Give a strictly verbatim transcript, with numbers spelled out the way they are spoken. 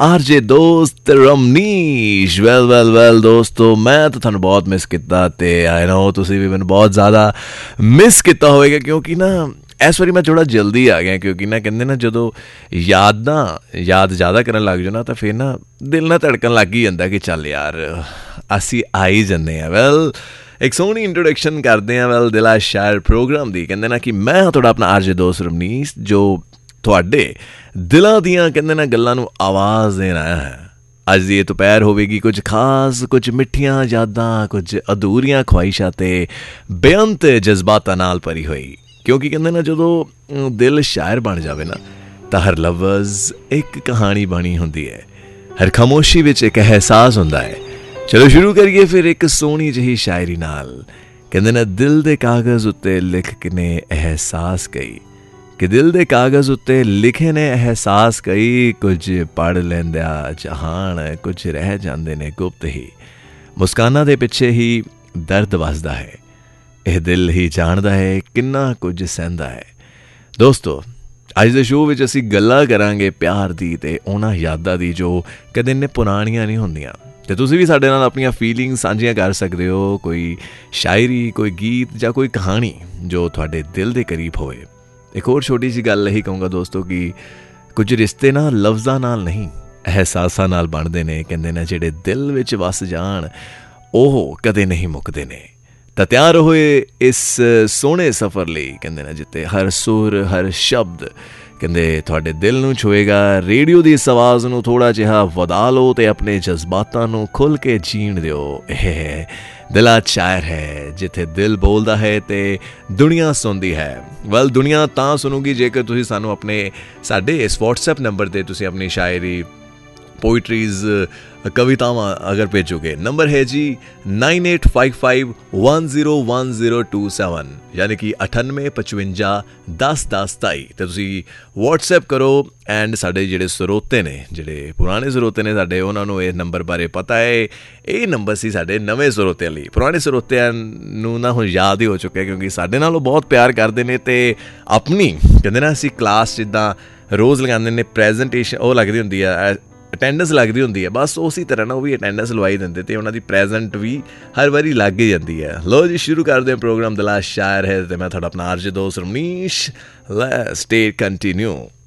R J दोस्त Ramnish. Well well well दोस्तों, मैं तो थानू बहुत मिस किया ते आई नो तुसी भी मैंने बहुत ज़्यादा मिस किया होएगा, क्योंकि ना इस वारी मैं थोड़ा जल्दी आ गया, क्योंकि ना कहते ना जो याद ना याद ज़्यादा करन लग जाओ ना तो फिर ना दिल ना धड़कन लग ही जाता कि चल यार असी आ ही जन्ने आ। वैल एक सोहनी इंट्रोडक्शन करते हैं वैल दिला शायर प्रोग्राम दी। कहते ना कि मैं हाँ थोड़ा अपना आर जे दोस्त रमनीश, जो ਤੁਹਾਡੇ ਦਿਲਾਂ ਦੀਆਂ ਕਹਿੰਦੇ ਨਾ ਗੱਲਾਂ ਨੂੰ ਆਵਾਜ਼ ਦੇਣ ਆਇਆ ਹੈ। ਅੱਜ ਦੀ ਇਹ ਦੁਪਹਿਰ ਹੋਵੇਗੀ ਕੁਝ ਖਾਸ, ਕੁਝ ਮਿੱਠੀਆਂ ਯਾਦਾਂ, ਕੁਝ ਅਧੂਰੀਆਂ ਖਵਾਇਸ਼ਾਂ ਤੇ ਬੇਅੰਤ ਜਜ਼ਬਾਤਾਂ ਨਾਲ ਭਰੀ ਹੋਈ। ਕਿਉਂਕਿ ਕਹਿੰਦੇ ਨਾ ਜਦੋਂ ਦਿਲ ਸ਼ਾਇਰ ਬਣ ਜਾਵੇ ਨਾ ਤਾਂ ਹਰ ਲਫ਼ਜ਼ ਇੱਕ ਕਹਾਣੀ ਬਣੀ ਹੁੰਦੀ ਹੈ, ਹਰ ਖਾਮੋਸ਼ੀ ਵਿੱਚ ਇੱਕ ਅਹਿਸਾਸ ਹੁੰਦਾ ਹੈ। ਚਲੋ ਸ਼ੁਰੂ ਕਰੀਏ ਫਿਰ ਇੱਕ ਸੋਹਣੀ ਜਿਹੀ ਸ਼ਾਇਰੀ ਨਾਲ। ਕਹਿੰਦੇ ਨਾ ਦਿਲ ਦੇ ਕਾਗਜ਼ ਉੱਤੇ ਲਿਖ ਕੇ ਨੇ ਅਹਿਸਾਸ ਕਈ, कि दिल दे कागज़ उत्ते लिखे ने एहसास कई, कुछ पढ़ लेंदा जहान कुछ रह जांदे ने गुप्त ही, मुस्काना दे पिछे ही दर्द वसदा है, यह दिल ही जानदा है किन्ना कुछ सहंदा है। दोस्तों अज दे शो विच असीं गल्लां करांगे प्यार दी ते उन्हां यादां दी जो कदे ने पुराणियां नहीं हुंदियां। ते तुसीं भी साडे नाल अपणियां फीलिंग्स सांझियां कर सकदे हो, कोई शायरी, कोई गीत जां कोई कहानी जो तुहाडे दिल दे करीब होवे। एक और छोटी जी गल यही कहूँगा दोस्तों कि कुछ रिश्ते ना लफ्ज़ां नाल नहीं एहसासां नाल बनदे ने। कहंदे ने जिहड़े दिल विच वस जाण ओह कदे नहीं मुकदे ने। तां त्यार होए इस सोहणे सफ़र लई, कहंदे ने जिते हर सुर हर शब्द कहंदे तुहाडे दिल नूं छुएगा। रेडियो दी इस आवाज़ नूं थोड़ा जिहा वधा लो ते अपने जज्बातां नूं खुल के जीण दिओ। एह दिला शायर है, जिथे दिल बोलदा है ते दुनिया सुनदी है। वैल दुनिया तां सुनूगी जेकर तुसीं सानू अपने साडे इस व्हाट्सएप नंबर ते तुसीं अपनी शायरी, पोइट्रीज़, कवितावां अगर भेजोगे। नंबर है जी nine eight five five one zero one zero two seven, यानी कि अठानवे पचवंजा दस दस सताई। तो तुसीं व्हाट्सएप करो एंड साडे जिहड़े स्रोते ने, जिहड़े पुराने स्रोते ने साडे, उन्हां नूं इस नंबर बारे पता है। ये नंबर सी साडे नवें स्रोतिਆਂ ਲਈ। पुराने स्रोतिਆਂ ਨੂੰ ना हुण याद ही हो चुका, क्योंकि साडे नालों बहुत प्यार करते हैं ते अपनी कहंदे ना असीं क्लास जिद्दां रोज़ लगांदे ने प्रैजेंटेशन ਉਹ लगदी ਹੁੰਦੀ है, अटेंडेंस लगती होंगी है, बस उसी तरह ना वो भी अटेंडेंस लवाई देंगे तो उन्होंने प्रैजेंट भी हर बारी लग ही जाती है। लो जी शुरू करते हैं प्रोग्राम दिला शायर है, तो मैं थोड़ा अपना आर जे दोस्त रमनीश। Let's stay continue.